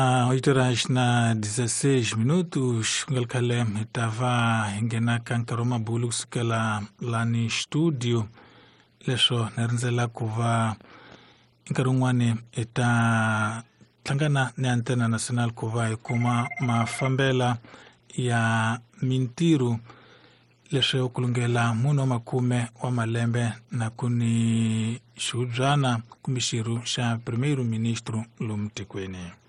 8 horas na 16 minutos ngalkale itava ingenaka nkaroma bulu sikala lani studio lesho narinzela kuva inkarungwane ita tlangana ni Antena Nacional kuva ikuma mafambela ya mintiru lesho kulungela muno makume wa malembe na kuni shujana kumishiru sha primeiro ministro Lumtikweni.